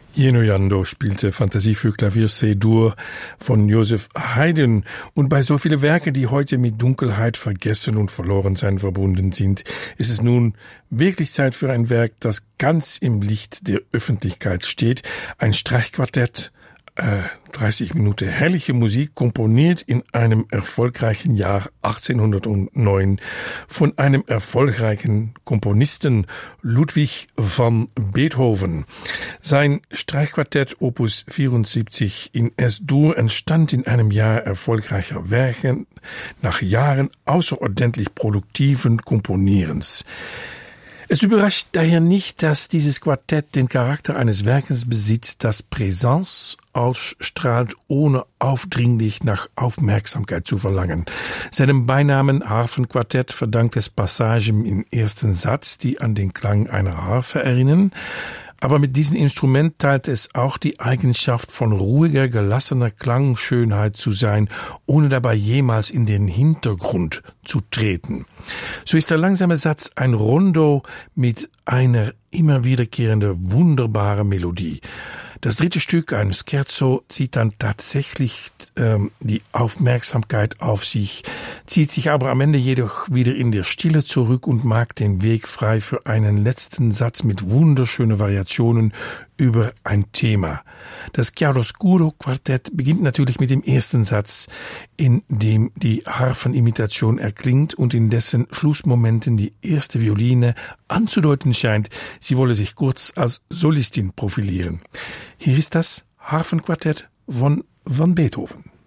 Jenő Jandó spielte Fantasie für Klavier C-Dur von Joseph Haydn. Und bei so vielen Werken, die heute mit Dunkelheit, Vergessen und Verlorensein verbunden sind, ist es nun wirklich Zeit für ein Werk, das ganz im Licht der Öffentlichkeit steht. Ein Streichquartett, 30 Minuten herrliche Musik, komponiert in einem erfolgreichen Jahr 1809 von einem erfolgreichen Komponisten, Ludwig van Beethoven. Sein Streichquartett Opus 74 in S-Dur entstand in einem Jahr erfolgreicher Werke nach Jahren außerordentlich produktiven Komponierens. Es überrascht daher nicht, dass dieses Quartett den Charakter eines Werkes besitzt, das Präsenz ausstrahlt, ohne aufdringlich nach Aufmerksamkeit zu verlangen. Seinem Beinamen Harfenquartett verdankt es Passagen im ersten Satz, die an den Klang einer Harfe erinnern. Aber mit diesem Instrument teilt es auch die Eigenschaft von ruhiger, gelassener Klangschönheit zu sein, ohne dabei jemals in den Hintergrund zu treten. So ist der langsame Satz ein Rondo mit einer immer wiederkehrenden, wunderbaren Melodie. Das dritte Stück, ein Scherzo, zieht dann tatsächlich die Aufmerksamkeit auf sich, zieht sich aber am Ende jedoch wieder in der Stille zurück und macht den Weg frei für einen letzten Satz mit wunderschönen Variationen über ein Thema. Das Chiaroscuro-Quartett beginnt natürlich mit dem ersten Satz, in dem die Harfenimitation erklingt und in dessen Schlussmomenten die erste Violine anzudeuten scheint, sie wolle sich kurz als Solistin profilieren. Hier ist das Harfenquartett von Beethoven.